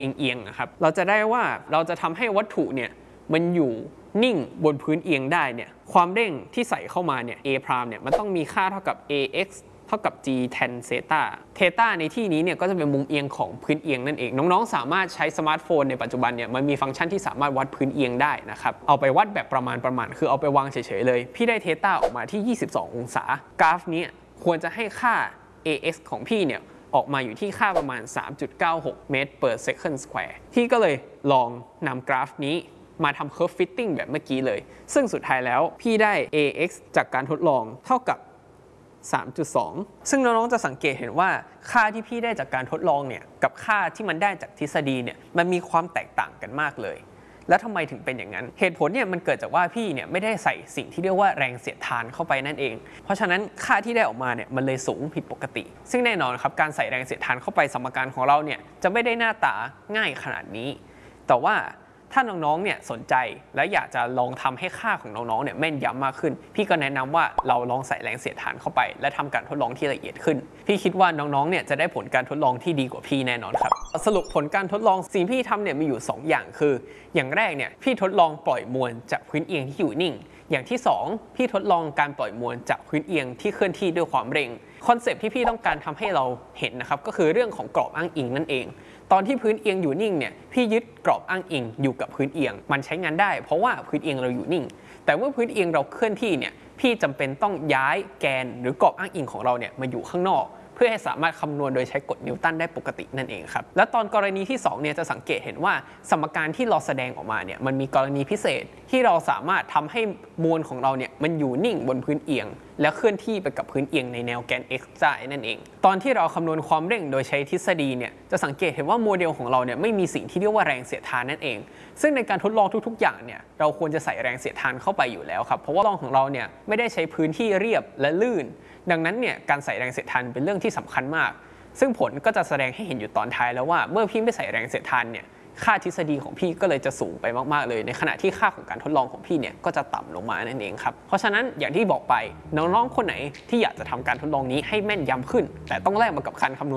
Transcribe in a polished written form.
เอียงๆนะครับเราจะได้ว่าเราจะทำให้วัตถุเนี่ยมันอยู่นิ่งบนพื้นเอียงได้เนี่ยความเร่งที่ใส่เข้ามาเนี่ย a พรามเนี่ยมันต้องมีค่าเท่ากับ ax เท่ากับ g tan เซตาเทตาในที่นี้เนี่ยก็จะเป็นมุมเอียงของพื้นเอียงนั่นเองน้องๆสามารถใช้สมาร์ทโฟนในปัจจุบันเนี่ยมันมีฟังก์ชันที่สามารถวัดพื้นเอียงได้นะครับเอาไปวัดแบบประมาณคือเอาไปวางเฉยๆเลยพี่ได้เทตาออกมาที่22องศากราฟนี้ควรจะให้ค่า ax ของพี่เนี่ยออกมาอยู่ที่ค่าประมาณ 3.96 เมตร per second square พี่ก็เลยลองนำกราฟนี้มาทำ curve fitting แบบเมื่อกี้เลยซึ่งสุดท้ายแล้วพี่ได้ ax จากการทดลองเท่ากับ 3.2 ซึ่งน้องๆจะสังเกตเห็นว่าค่าที่พี่ได้จากการทดลองเนี่ยกับค่าที่มันได้จากทฤษฎีเนี่ยมันมีความแตกต่างกันมากเลยแล้วทำไมถึงเป็นอย่างนั้นเหตุผลเนี่ยมันเกิดจากว่าพี่เนี่ยไม่ได้ใส่สิ่งที่เรียกว่าแรงเสียดทานเข้าไปนั่นเองเพราะฉะนั้นค่าที่ได้ออกมาเนี่ยมันเลยสูงผิดปกติซึ่งแน่นอนครับการใส่แรงเสียดทานเข้าไปสมการของเราเนี่ยจะไม่ได้หน้าตาง่ายขนาดนี้แต่ว่าถ้าน้องๆเนี่ยสนใจและอยากจะลองทำให้ค่าของน้องๆเนี่ยแม่นยำมากขึ้นพี่ก็แนะนำว่าเราลองใส่แรงเสียดทานเข้าไปและทำการทดลองที่ละเอียดขึ้นพี่คิดว่าน้องๆเนี่ยจะได้ผลการทดลองที่ดีกว่าพี่แน่นอนครับสรุปผลการทดลองสิ่งที่พี่ทำเนี่ยมีอยู่2อย่างคืออย่างแรกเนี่ยพี่ทดลองปล่อยมวลจากพื้นเอียงที่อยู่นิ่งอย่างที่2พี่ทดลองการปล่อยมวลจากพื้นเอียงที่เคลื่อนที่ด้วยความเร็งคอนเซปต์ที่พี่ต้องการทำให้เราเห็นนะครับก็คือเรื่องของกรอบอ้างอิงนั่นเองตอนที่พื้นเอียงอยู่นิ่งเนี่ยพี่ยึดกรอบอ้างอิงอยู่กับพื้นเอียงมันใช้งานได้เพราะว่าพื้นเอียงเราอยู่นิ่งแต่เมื่อพื้นเอียงเราเคลื่อนที่เนี่ยพี่จำเป็นต้องย้ายแกนหรือกรอบอ้างอิงของเราเนี่ยมาอยู่ข้างนอกเพื่อให้สามารถคำนวณโดยใช้กฎนิวตันได้ปกตินั่นเองครับและตอนกรณีที่2เนี่ยจะสังเกตเห็นว่าสมการที่เราแสดงออกมาเนี่ยมันมีกรณีพิเศษที่เราสามารถทำให้มวลของเราเนี่ยมันอยู่นิ่งบนพื้นเอียงและเคลื่อนที่ไปกับพื้นเอียงในแนวแกน x ได้นั่นเองตอนที่เราคำนวณความเร่งโดยใช้ทฤษฎีเนี่ยจะสังเกตเห็นว่าโมเดลของเราเนี่ยไม่มีสิ่งที่เรียกว่าแรงเสียดทานนั่นเองซึ่งในการทดลองทุกๆอย่างเนี่ยเราควรจะใส่แรงเสียดทานเข้าไปอยู่แล้วครับเพราะว่าทดลองของเราเนี่ยไม่ได้ใช้พื้นที่เรียบและลื่นดังนั้นเนี่ยการใส่แรงเสียดทานเป็นเรื่องที่สำคัญมากซึ่งผลก็จะแสดงให้เห็นอยู่ตอนท้ายแล้วว่าเมื่อพี่ไม่ใส่แรงเสียดทานเนี่ยค่าทฤษฎีของพี่ก็เลยจะสูงไปมากๆเลยในขณะที่ค่าของการทดลองของพี่เนี่ยก็จะต่ำลงมานั่นเองครับเพราะฉะนั้นอย่างที่บอกไปน้องๆคนไหนที่อยากจะทำการทดลองนี้ให้แม่นยำขึ้นแต่ต้องแลกมากับการคำนวณ